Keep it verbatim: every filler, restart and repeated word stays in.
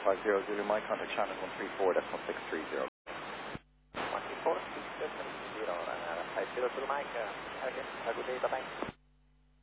five zero Zulu Mike, contact channel one three four, decimal six three zero. one three four, six seven zero, uh, five zero Zulu Mike, uh, okay, have a good day, bye-bye.